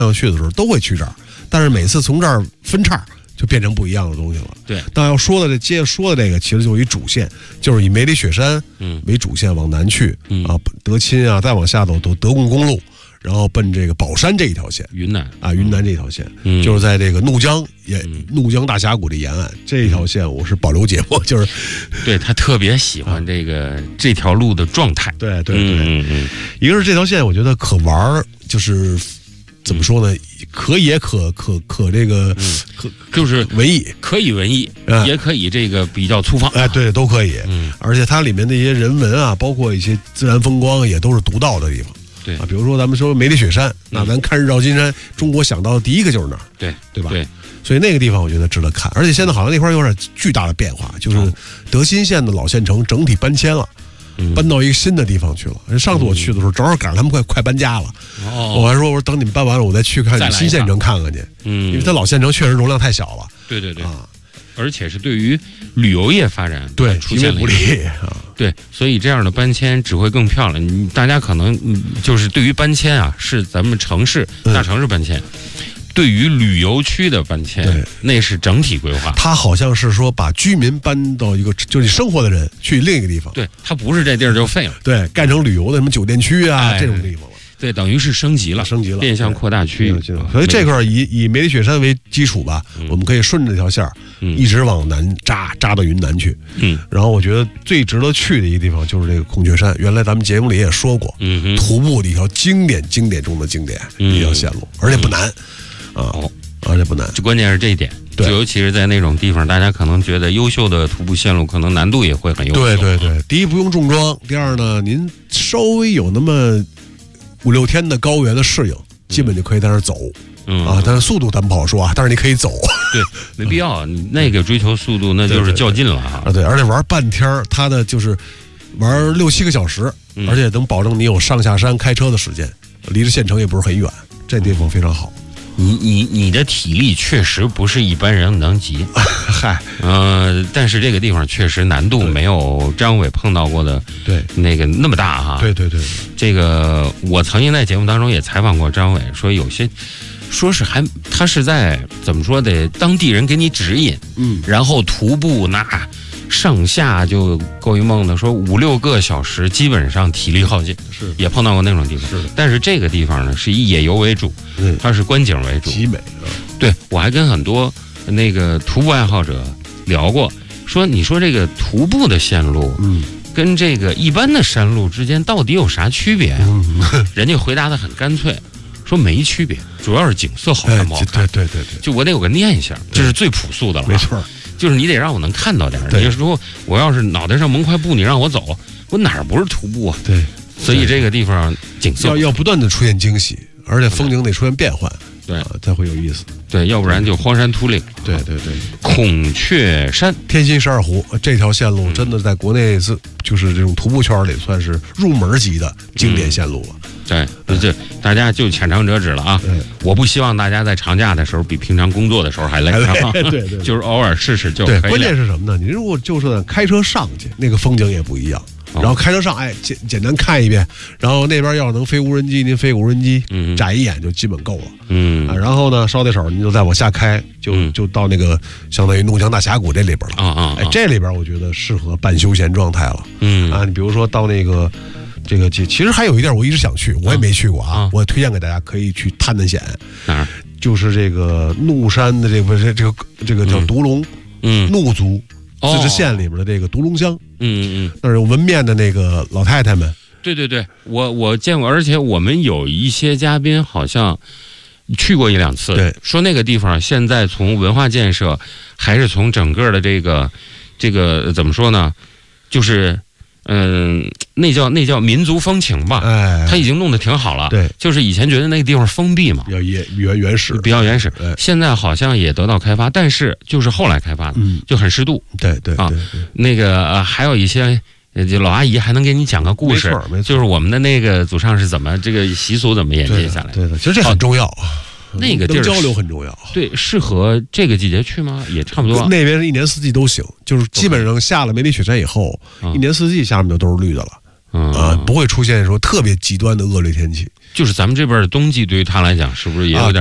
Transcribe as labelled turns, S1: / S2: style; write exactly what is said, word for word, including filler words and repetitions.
S1: 要去的时候都会去这儿，但是每次从这儿分叉就变成不一样的东西了。
S2: 对，
S1: 但要说的这接着说的这个，其实就是一主线，就是以梅里雪山为主线往南去、嗯、啊，德钦啊，再往下走都德贡公路。然后奔这个宝山这一条线，
S2: 云南
S1: 啊，云南这条线，
S2: 嗯、
S1: 就是在这个怒江也、嗯、怒江大峡谷的沿岸这一条线，我是保留节目，就是
S2: 对他特别喜欢这个、啊、这条路的状态。
S1: 对对对，
S2: 嗯嗯，
S1: 一个是这条线，我觉得可玩，就是怎么说呢，可也可可可这个、
S2: 嗯、
S1: 可
S2: 就是
S1: 文艺，
S2: 可以文艺，嗯、也可以这个比较粗放，
S1: 哎，对，都可以。
S2: 嗯，
S1: 而且它里面的一些人文啊，包括一些自然风光，也都是独到的地方。
S2: 对
S1: 啊，比如说咱们说梅里雪山，那咱看日照金山，中国想到的第一个就是那儿，
S2: 对
S1: 对吧？
S2: 对，
S1: 所以那个地方我觉得值得看，而且现在好像那块有点巨大的变化，就是德钦县的老县城整体搬迁了，嗯、搬到一个新的地方去了。上次我去的时候，正好赶上他们快快搬家了，哦、我还说我说等你们搬完了，我再去看新县城看看去，嗯，因为它老县城确实容量太小了。
S2: 对对对啊。而且是对于旅游业发展
S1: 对
S2: 出现了
S1: 不利啊，
S2: 对，所以这样的搬迁只会更漂亮。你大家可能就是对于搬迁啊，是咱们城市、嗯、大城市搬迁；对于旅游区的搬迁，那是整体规划。
S1: 它好像是说把居民搬到一个就是你生活的人去另一个地方，
S2: 对，它不是这地儿就废了，
S1: 对，盖成旅游的什么酒店区啊、哎、这种地方了。
S2: 对，等于是升级了，
S1: 升级了，
S2: 变相扩大区域。
S1: 所以这块以以梅里雪山为基础吧，嗯、我们可以顺着这条线儿、嗯、一直往南扎，扎到云南去。嗯，然后我觉得最值得去的一个地方就是这个孔雀山。原来咱们节目里也说过，嗯，徒步的一条经典经典中的经典、嗯、一条线路，而且不难、嗯、啊，哦、而且不难。
S2: 这关键是这一点，就尤其是在那种地方，大家可能觉得优秀的徒步线路，可能难度也会很优秀。
S1: 对对对，第一不用重装，第二呢，您稍微有那么五六天的高原的适应，基本就可以在那儿走，嗯啊，但是速度咱们不好说啊，但是你可以走，
S2: 对，没必要，你那个追求速度那就是较劲了哈。
S1: 啊，对，而且玩半天，它的就是玩六七个小时，嗯、而且能保证你有上下山开车的时间，离着县城也不是很远，这地方非常好。
S2: 你你你的体力确实不是一般人能及，
S1: 嗨，
S2: 呃，但是这个地方确实难度没有张伟碰到过的
S1: 对
S2: 那个那么大哈。
S1: 对对对，
S2: 这个我曾经在节目当中也采访过张伟，说有些说是还他是在怎么说的，当地人给你指引，嗯，然后徒步那上下就够一梦的，说五六个小时，基本上体力耗尽，
S1: 是
S2: 也碰到过那种地方。
S1: 是的，
S2: 但是这个地方呢，是以野游为主，嗯，它是观景为主，
S1: 极美啊。
S2: 对，我还跟很多那个徒步爱好者聊过，说你说这个徒步的线路，嗯，跟这个一般的山路之间到底有啥区别呀、啊？嗯、人家回答的很干脆，说没区别，主要是景色好看不好看。
S1: 哎、对对对对，
S2: 就我得有个念想，这是最朴素的了，
S1: 没错。
S2: 就是你得让我能看到点，你说我要是脑袋上蒙块布，你让我走，我哪儿不是徒步啊？
S1: 对，
S2: 所以这个地方景色
S1: 要要不断的出现惊喜，而且风景得出现变换，
S2: 对、
S1: 啊，才会有意思。
S2: 对，要不然就荒山秃岭。
S1: 对对对，
S2: 孔雀山、
S1: 天心十二湖这条线路，真的在国内是就是这种徒步圈里算是入门级的经典线路了。
S2: 嗯、对，这大家就浅尝辄止了啊！我不希望大家在长假的时候比平常工作的时候还累，
S1: 对对对，
S2: 就是偶尔试试就可以了。
S1: 对，关键是什么呢？你如果就是开车上去，那个风景也不一样。然后开车上，哎，简简单看一遍，然后那边要是能飞无人机，您飞无人机，嗯，眨一眼就基本够了，嗯啊，然后呢，捎带手您就再往下开，就、嗯、就到那个相当于怒江大峡谷这里边了，啊啊，哎，这里边我觉得适合半休闲状态了，嗯啊，你比如说到那个这个其实还有一地儿我一直想去，我也没去过啊，啊我也推荐给大家可以去探探险，
S2: 哪儿？
S1: 就是这个怒山的这个这个这个叫独龙，嗯，怒族。自治县里边的这个独龙乡，嗯嗯，那儿有纹面的那个老太太们。
S2: 对对对，我我见过，而且我们有一些嘉宾好像去过一两次，
S1: 对，
S2: 说那个地方现在从文化建设，还是从整个的这个这个怎么说呢，就是嗯，那叫那叫民族风情吧，哎，他已经弄得挺好了。
S1: 对，
S2: 就是以前觉得那个地方封闭嘛，
S1: 比较原原原始，
S2: 比较原始。现在好像也得到开发，但是就是后来开发的，嗯，就很适度。
S1: 对对
S2: 啊，那个、呃、还有一些就老阿姨还能给你讲个故事，
S1: 没错没错，
S2: 就是我们的那个祖上是怎么这个习俗怎么演进下来的。
S1: 对的，其实这很重要。
S2: 那个地儿
S1: 交流很重要，
S2: 对，适合这个季节去吗？也差不多。
S1: 那边是一年四季都行，就是基本上下了梅里雪山以后，一年四季下面就都是绿的了。 啊，不会出现说特别极端的恶劣天气。
S2: 就是咱们这边的冬季对于他来讲是不是也有点